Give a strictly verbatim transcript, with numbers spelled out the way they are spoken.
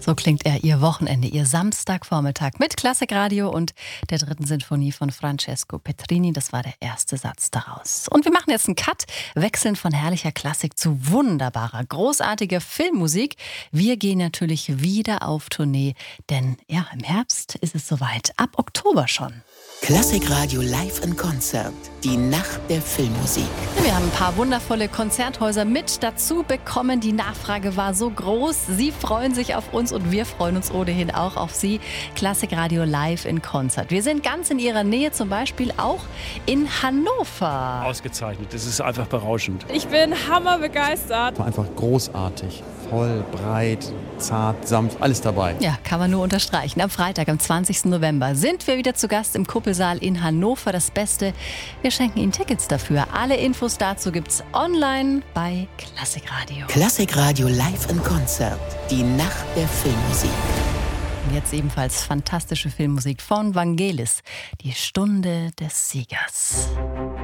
So klingt er, Ihr Wochenende, Ihr Samstagvormittag mit Klassikradio und der dritten Sinfonie von Francesco Petrini. Das war der erste Satz daraus. Und wir machen jetzt einen Cut, wechseln von herrlicher Klassik zu wunderbarer, großartiger Filmmusik. Wir gehen natürlich wieder auf Tournee, denn ja, im Herbst ist es soweit, ab Oktober schon. Klassikradio live in Konzert. Die Nacht der Filmmusik. Wir haben ein paar wundervolle Konzerthäuser mit dazu bekommen. Die Nachfrage war so groß. Sie freuen sich auf uns und wir freuen uns ohnehin auch auf Sie. Klassikradio live in Konzert. Wir sind ganz in Ihrer Nähe, zum Beispiel auch in Hannover. Ausgezeichnet. Das ist einfach berauschend. Ich bin hammerbegeistert. Einfach großartig. Voll, breit, zart, sanft, alles dabei. Ja, kann man nur unterstreichen. Am Freitag, am zwanzigsten November, sind wir wieder zu Gast im Kuppelsaal in Hannover. Das Beste, wir schenken Ihnen Tickets dafür. Alle Infos dazu gibt's online bei Klassikradio. Klassikradio live in Konzert. Die Nacht der Filmmusik. Und jetzt ebenfalls fantastische Filmmusik von Vangelis. Die Stunde des Siegers.